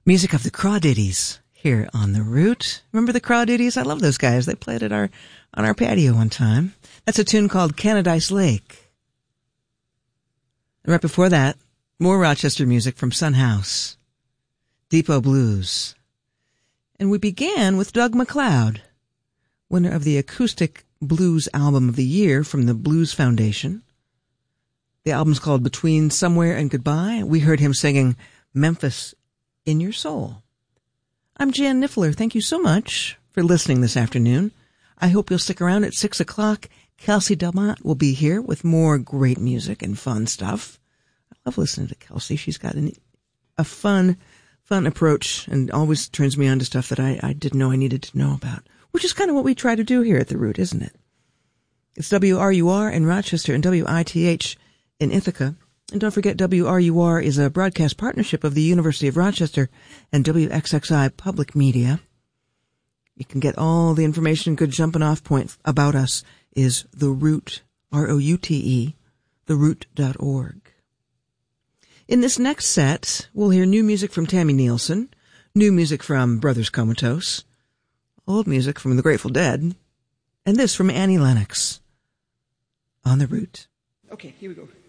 Music of the Crawdaddies here on The Root. Remember the Crawdaddies? I love those guys. They played at on our patio one time. That's a tune called Canadice Lake. And right before that, more Rochester music from Son House, Depot Blues. And we began with Doug MacLeod, winner of the Acoustic Blues Album of the Year from the Blues Foundation. The album's called Between Somewhere and Goodbye. We heard him singing Memphis in Your Soul. I'm Jan Niffler. Thank you so much for listening this afternoon. I hope you'll stick around at 6 o'clock. Kelsey Delmont will be here with more great music and fun stuff. I love listening to Kelsey. She's got a fun approach and always turns me on to stuff that I didn't know I needed to know about, which is kind of what we try to do here at The Root, isn't it? It's WRUR in Rochester and WITH in Ithaca. And don't forget, WRUR is a broadcast partnership of the University of Rochester and WXXI Public Media. You can get all the information. Good jumping off point about us is The Root, ROUTE, theroot.org. In this next set, we'll hear new music from Tammy Nielsen, new music from Brothers Comatose, old music from The Grateful Dead, and this from Annie Lennox on The Root. Okay, here we go.